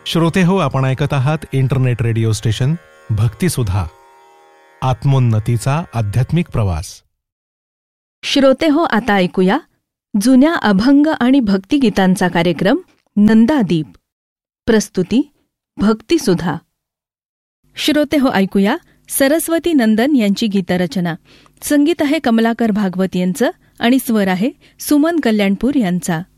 श्रोते हो, आपण ऐकत आहात इंटरनेट रेडिओ स्टेशन भक्तिसुधा, आत्मोन्नतीचा आध्यात्मिक प्रवास. श्रोते हो, आता ऐकूया जुन्या अभंग आणि भक्तिगीतांचा कार्यक्रम नंदादीप. प्रस्तुती भक्तिसुधा. श्रोते हो, ऐकूया सरस्वती नंदन यांची गीतरचना. संगीत आहे कमलाकर भागवत यांचं आणि स्वर आहे सुमन कल्याणपूर यांचा.